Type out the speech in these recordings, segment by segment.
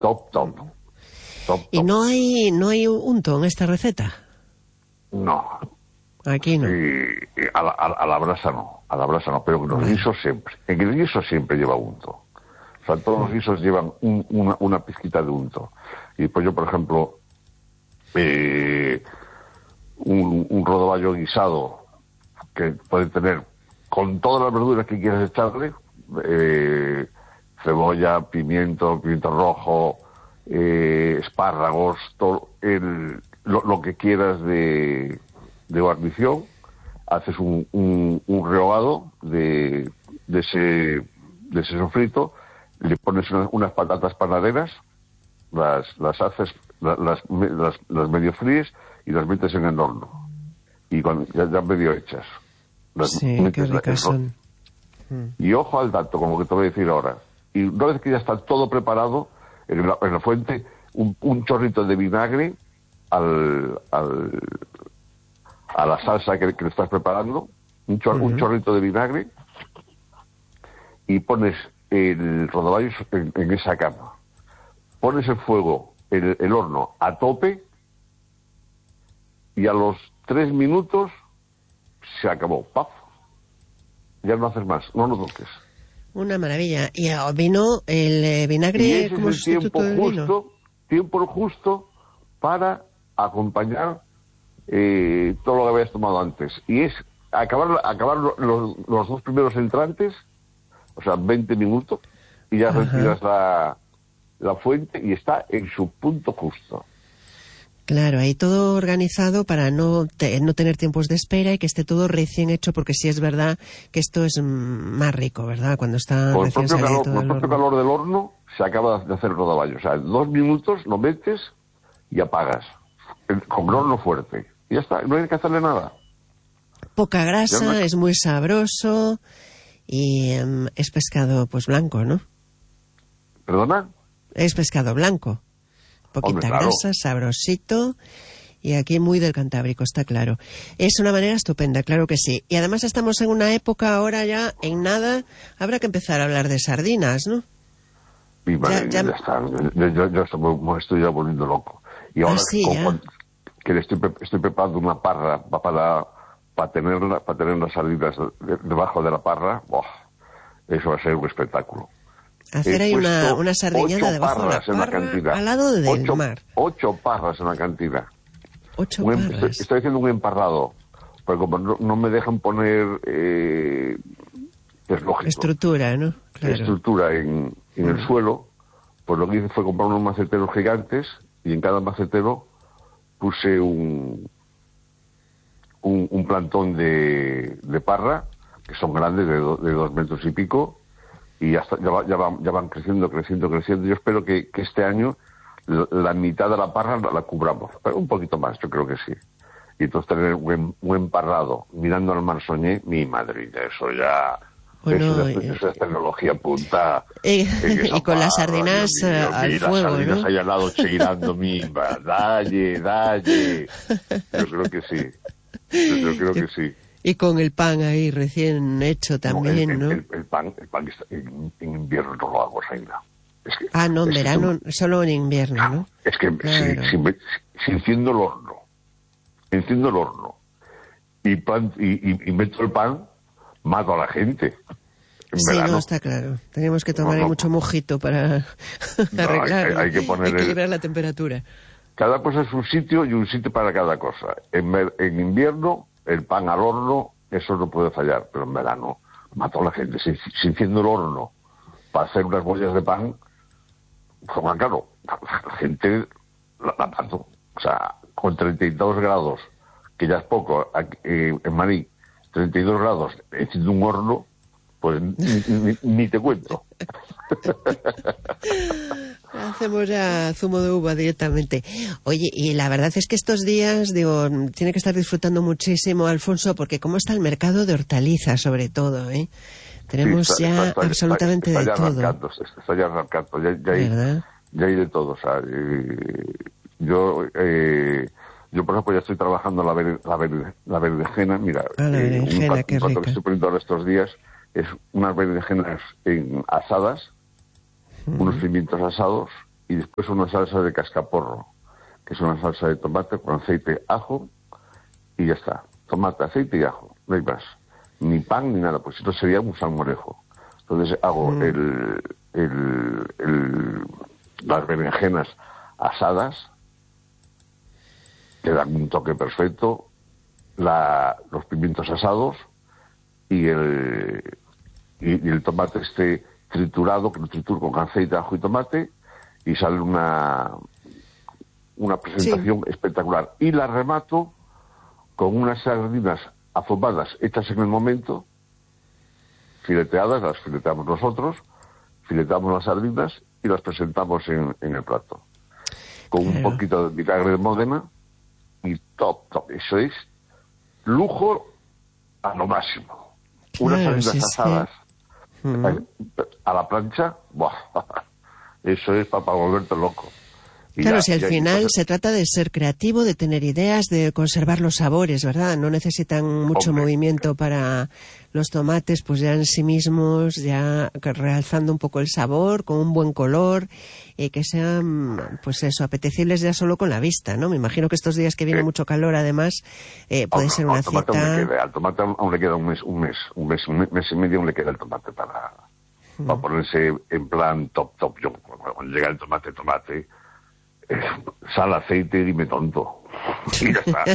Top. ¿Y no hay unto en esta receta? No. Aquí no. Y a la brasa no, pero en los guisos siempre. En el guiso siempre lleva unto. O sea, todos los guisos llevan una pizquita de unto. Y pues yo, por ejemplo, un rodaballo guisado que puede tener, con todas las verduras que quieras echarle, cebolla, pimiento rojo, espárragos, todo lo que quieras de guarnición, haces un rehogado de ese sofrito, le pones unas patatas panaderas, las haces, las medio fríes y las metes en el horno. Y cuando ya medio hechas. Sí, qué ricas son. Y ojo al dato, como que te voy a decir ahora. Y una vez que ya está todo preparado, en la fuente, un chorrito de vinagre a la salsa que le estás preparando, un chorrito de vinagre, y pones el rodaballo en esa cama. Pones el fuego, el horno a tope, y a los 3 minutos se acabó. ¡Paf! Ya no haces más, no lo toques. Una maravilla. ¿Y vino el vinagre como sustituto del vino? Tiempo justo para acompañar todo lo que habías tomado antes. Y es acabar los 2 primeros entrantes, o sea, 20 minutos, y ya retiras la fuente y está en su punto justo. Claro, ahí todo organizado para no tener tiempos de espera y que esté todo recién hecho, porque sí es verdad que esto es más rico, ¿verdad? Cuando está recién salido todo del horno. Con el propio calor del horno se acaba de hacer el rodaballo. O sea, 2 minutos lo metes y apagas. Con el horno fuerte. Y ya está, no hay que hacerle nada. Poca grasa, es muy sabroso y es pescado pues blanco, ¿no? ¿Perdona? Es pescado blanco. Poquita grasa, sabrosito, y aquí muy del Cantábrico, está claro. Es una manera estupenda, claro que sí. Y además estamos en una época, ahora ya, en nada, habrá que empezar a hablar de sardinas, ¿no? Y vale, ya está. Yo me estoy ya volviendo loco. Y ahora que estoy preparando una parra para tener las sardinas debajo de la parra, eso va a ser un espectáculo. Hacer ahí una sardiñada debajo de la parra, al lado del mar. 8 parras en la cantina. 8 parras. Estoy haciendo un emparrado, pero como no me dejan poner, es lógico. Estructura, ¿no? Claro. Estructura en el suelo, pues lo que hice fue comprar unos maceteros gigantes, y en cada macetero puse un plantón de parra, que son grandes, de 2 metros y pico, y ya van creciendo. Yo espero que este año la mitad de la parra la cubramos, pero un poquito más, yo creo que sí. Y entonces tener un emparrado mirando al mar Soñé, mi madre, eso ya... Bueno, eso es tecnología punta. Y con las sardinas al fuego, las sardinas ¿no? ahí al lado girando, mimba, dalle. Yo creo que sí. Y con el pan ahí recién hecho también, ¿no? El pan en invierno no lo hago, Zaina. No, en verano, solo en invierno, ¿no? Es que claro. si enciendo el horno y meto el pan, mato a la gente. Sí, no, está claro. Tenemos que tomar mucho mojito para arreglar, hay que equilibrar la temperatura. Cada cosa es un sitio y un sitio para cada cosa. En invierno, el pan al horno, eso no puede fallar, pero en verano mato a la gente. Si enciendo el horno para hacer unas bollas de pan, como claro, la gente la mato. O sea, con 32 grados, que ya es poco, en Madrid, 32 grados, enciendo un horno, pues ni te cuento. Hacemos ya zumo de uva directamente. Oye, y la verdad es que estos días, tiene que estar disfrutando muchísimo Alfonso, porque cómo está el mercado de hortalizas, sobre todo, ¿eh? Tenemos está absolutamente de todo. Está ya arrancando, ya hay de todo. O sea, yo, por ejemplo, ya estoy trabajando la berenjena. Mira, la berenjena, qué rica. Lo que estoy poniendo ahora estos días es unas berenjenas asadas, unos pimientos asados y después una salsa de cascaporro, que es una salsa de tomate con aceite, ajo, y ya está. Tomate, aceite y ajo, no hay más. Ni pan ni nada, pues esto sería un salmorejo. Entonces hago las berenjenas asadas, que dan un toque perfecto, los pimientos asados y el tomate triturado, que lo trituro con aceite, ajo y tomate, y sale una presentación espectacular. Y la remato con unas sardinas azobadas hechas en el momento, fileteadas, las fileteamos nosotros, fileteamos las sardinas y las presentamos en el plato. Con un poquito de vinagre de Módena y top. Eso es lujo a lo máximo. Unas sardinas asadas a la plancha, ¡buah! Eso es para volverte loco. Claro, si al final se trata de ser creativo, de tener ideas, de conservar los sabores, ¿verdad? No necesitan mucho movimiento para los tomates, pues ya en sí mismos, ya realzando un poco el sabor, con un buen color, que sean, pues eso, apetecibles ya solo con la vista, ¿no? Me imagino que estos días que viene mucho calor, además, puede ser una cita... Al tomate aún le queda un mes y medio aún le queda el tomate para ponerse en plan top. Yo, cuando llega el tomate, sal, aceite, dime tonto. Y ya está.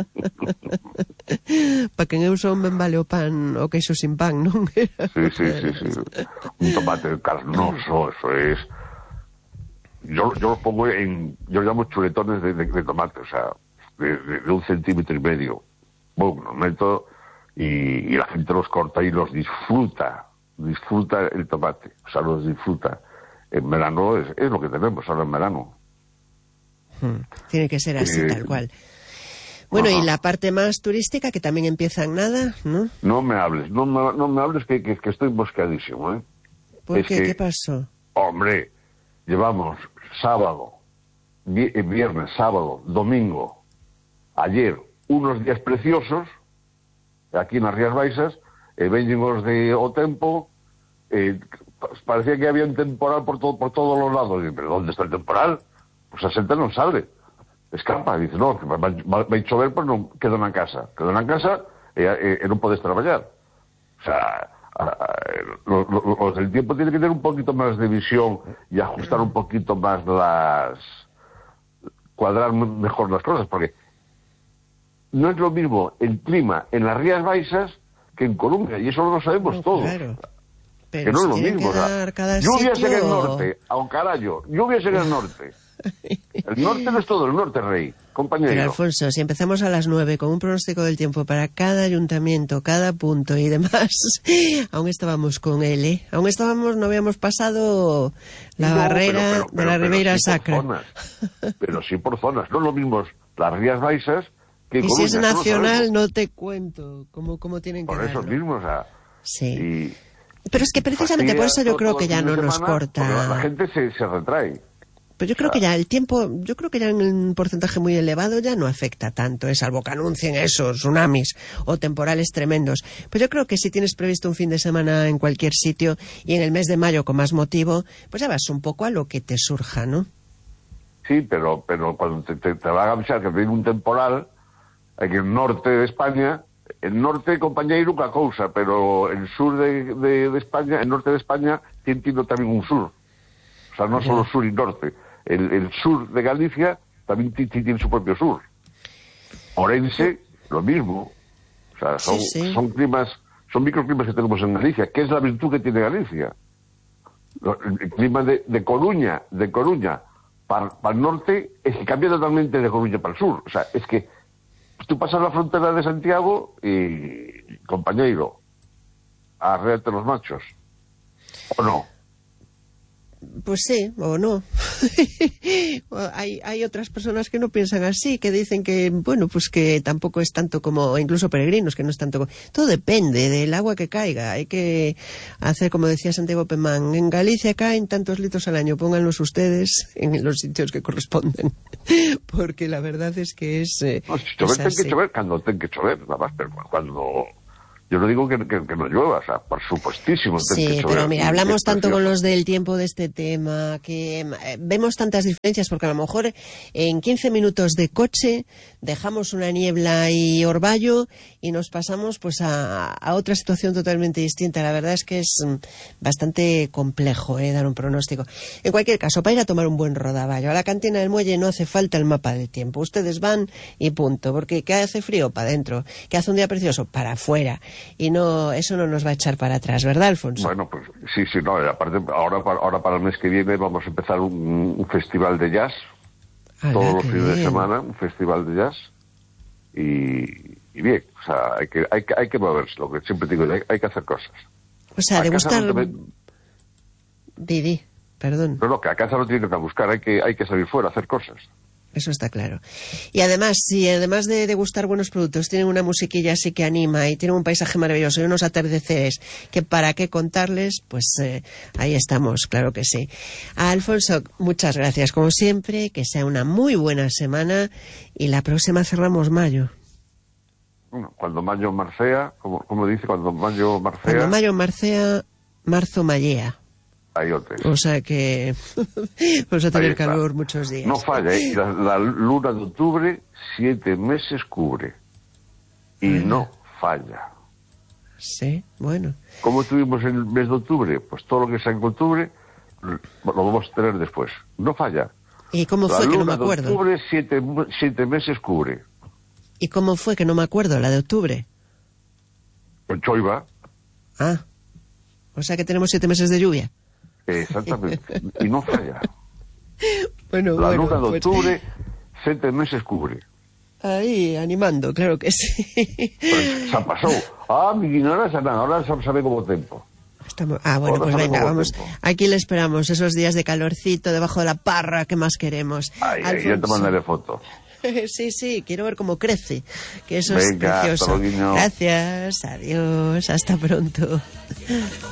Para que eu son ben vale o pan o queixo sin pan, non? Sí. Un tomate carnoso, eso es. Yo lo pongo yo llamo chuletones de tomate, o sea, de 1,5 centímetros. Boom, los meto y la gente los corta y los disfruta el tomate, o sea, los disfruta. En verano es lo que tenemos ahora en verano. Tiene que ser así, tal cual. Bueno, y la parte más turística, que también empieza en nada, ¿no? No me hables que estoy mosqueadísimo, ¿eh? ¿Por qué? ¿Qué pasó? Hombre, llevamos viernes, sábado, domingo, ayer, unos días preciosos, aquí en las Rías Baixas, venimos de o tempo, parecía que había un temporal por todos los lados. Y, ¿pero dónde está el temporal? Pues a xente non sale, escapa, dice, no, vai chover, pues non, quedo na casa e non podes traballar. O sea, los del tiempo tienen que tener un poquito más de visión y ajustar un poquito más cuadrar mejor las cosas, porque no es lo mismo el clima en las Rías Baixas que en Colombia, y eso lo sabemos todos. Claro. Pero que no es lo mismo, lluvias en el norte, a un carallo, lluvias en el norte. El norte no es todo el norte, rey, compañero. Pero Alfonso, si empezamos a las 9 con un pronóstico del tiempo para cada ayuntamiento, cada punto y demás, aún estábamos con él, ¿eh? No habíamos pasado la barrera de la Ribeira Sacra. Pero sí por zonas, no es lo mismo las Rías Baixas que y si es nacional, no te cuento cómo tienen que por eso mismo, o sea... Sí. Pero es que precisamente por eso yo creo que ya no nos corta. La gente se retrae. Pero yo creo que ya el tiempo, en un porcentaje muy elevado ya no afecta tanto, salvo que anuncien esos tsunamis o temporales tremendos. Pues yo creo que si tienes previsto un fin de semana en cualquier sitio y en el mes de mayo con más motivo, pues ya vas un poco a lo que te surja, ¿no? Sí, pero cuando te van a avisar que viene un temporal, en el norte de España, el norte, compañero, una cosa, pero el sur de España, el norte de España, tiene también un sur. O sea, no solo sur y norte. El sur de Galicia también tiene su propio sur. Orense, lo mismo. O sea, son climas, son microclimas que tenemos en Galicia. ¿Qué es la virtud que tiene Galicia? El clima de Coruña para el norte es que cambia totalmente de Coruña para el sur. O sea, es que tú pasas la frontera de Santiago y, compañero, arréate los machos. ¿O no? Pues sí, o no. Hay otras personas que no piensan así, que dicen que, bueno, pues que tampoco es tanto como, incluso peregrinos, que no es tanto como... Todo depende del agua que caiga. Hay que hacer, como decía Santiago Pemán, en Galicia caen tantos litros al año, pónganlos ustedes en los sitios que corresponden. Porque la verdad es que es... No, si chover, ten que chover cuando ten que chover, nada más, pero cuando Yo no digo que no llueva, o sea, por supuestísimo. Sí, pero mira, hablamos tanto con los del tiempo de este tema, que vemos tantas diferencias, porque a lo mejor en 15 minutos de coche dejamos una niebla y orvallo y nos pasamos pues a otra situación totalmente distinta. La verdad es que es bastante complejo dar un pronóstico. En cualquier caso, para ir a tomar un buen rodaballo a la cantina del muelle no hace falta el mapa del tiempo. Ustedes van y punto, porque que hace frío para adentro, que hace un día precioso para afuera. Y no, eso no nos va a echar para atrás, ¿verdad, Alfonso? Bueno, pues sí, no, aparte ahora para el mes que viene vamos a empezar un festival de jazz, todos los fines de semana, un festival de jazz, y bien, o sea, hay que moverse, lo que siempre digo, hay que hacer cosas. O sea, de buscar... Didi, perdón. No, que a casa no tiene que buscar, hay que salir fuera a hacer cosas. Eso está claro. Y además, si además de degustar buenos productos, tienen una musiquilla así que anima y tienen un paisaje maravilloso y unos atardeceres que para qué contarles, pues ahí estamos, claro que sí. A Alfonso, muchas gracias, como siempre, que sea una muy buena semana y la próxima cerramos mayo. Bueno, cuando mayo marcea, como dice, cuando mayo marcea... Cuando mayo marcea, marzo mallea. O sea que vamos a tener calor muchos días. No falla, ¿eh? La luna de octubre 7 meses cubre. Y no falla. Sí, bueno. ¿Cómo tuvimos el mes de octubre? Pues todo lo que sea en octubre lo vamos a tener después. No falla. ¿Y cómo fue que no me acuerdo? La luna de octubre 7 meses cubre. ¿Y cómo fue que no me acuerdo la de octubre? Con choiva. Ah, o sea que tenemos 7 meses de lluvia. Exactamente, y no falla. Bueno, la luna de octubre, 7 meses cubre. Ahí, animando, claro que sí. Pues se pasó. Mi ignorancia, ahora sabe como tiempo. Bueno, pues venga, vamos. Tiempo. Aquí le esperamos, esos días de calorcito, debajo de la parra, ¿qué más queremos? Yo te mandaré foto. Sí, quiero ver cómo crece, que eso es venga, precioso. hasta luego. Gracias, adiós, hasta pronto.